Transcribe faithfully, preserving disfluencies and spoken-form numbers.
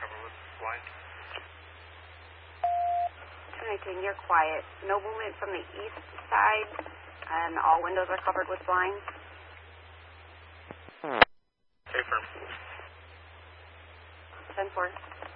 covered with blinds. two nineteen, you're quiet. No movement from the east side, and all windows are covered with blinds. Stay firm. ten four.